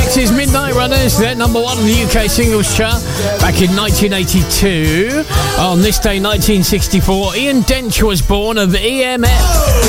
X's Midnight Runners, they're number one on the UK singles chart back in 1982. On this day, 1964, Ian Dench was born of EMF.